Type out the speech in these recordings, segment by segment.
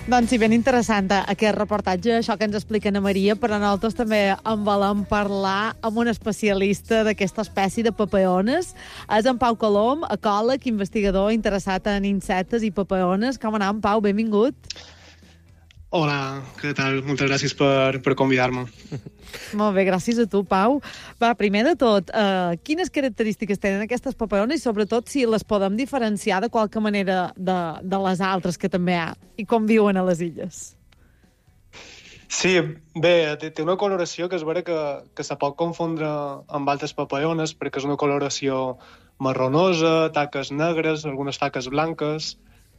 Doncs sí, ben interessant aquest reportatge, això que ens explica Ana Maria, però nosaltres també en volem parlar amb un especialista d'aquesta espècie de papaones. És en Pau Colom, ecòleg, investigador interessat en insectes i papaones. Com anem, Pau? Benvingut. Hola, què tal? Moltes gràcies per convidar-me. Molt bé, gràcies a tu, Pau. Va, primer de tot, quines característiques tenen aquestes papaones i sobretot si les podem diferenciar de qualque manera de les altres que també hi ha i com viuen a les illes? Sí, bé, té una coloració que és vera que se pot confondre amb altres papaones perquè és una coloració marronosa, taques negres, algunes taques blanques,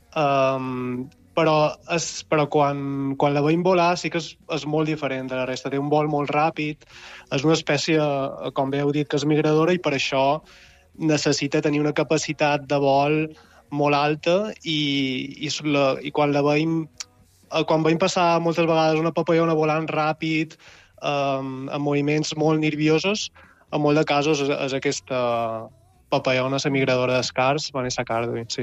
però quan la veiem volar sí que és molt diferent de la resta. Té un vol molt ràpid, és una espècie, com bé heu dit, que és migradora i per això necessita tenir una capacitat de vol molt alta i quan la veiem quan veiem passar moltes vegades una papallona volant ràpid, amb moviments molt nerviosos, en molt de casos és aquesta papallona semigradora d'escars, Vanessa Carduin, sí.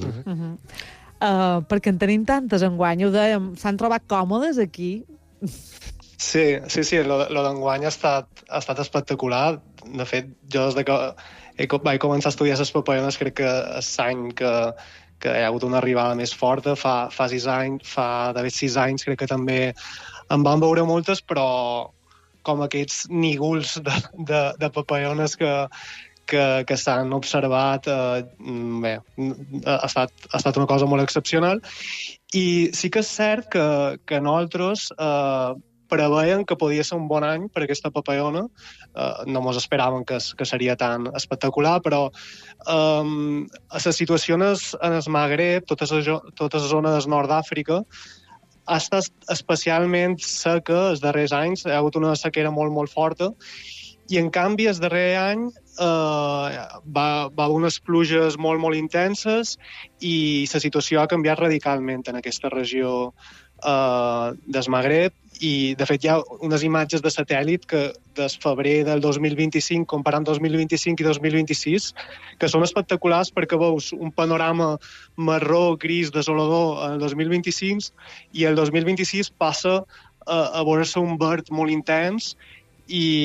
Perquè en tenim tantes enguany, ho dèiem, s'han trobat còmodes aquí? Sí, lo d'enguany ha estat espectacular. De fet, jo des que vaig començar a estudiar les papallones crec que és l'any que hi ha hagut una arribada més forta, fa 6 anys, fa d'haver 6 anys crec que també en van veure moltes, però com aquests nígols de papallones que s'han observat, bé, ha estat una cosa molt excepcional. I sí que és cert que nosaltres preveien que podia ser un bon any per aquesta papallona. No mos esperaven que seria tan espectacular, però la situació en el Magreb, tota la zona del nord d'Àfrica, ha estat especialment seca els darrers anys. Hi ha hagut una sequera molt, molt forta, i en canvi el darrer any va haver unes pluges molt, molt intenses i la situació ha canviat radicalment en aquesta regió del Magreb. I, de fet, hi ha unes imatges de satèl·lit que des febrer del 2025, comparant 2025 i 2026, que són espectaculars perquè veus un panorama marró, gris, desolador en el 2025 i el 2026 passa a veure-se un verd molt intens i